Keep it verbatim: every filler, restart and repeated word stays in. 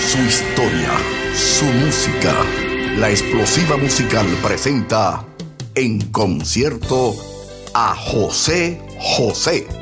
Su historia, su música. La Explosiva Musical presenta en concierto a José José.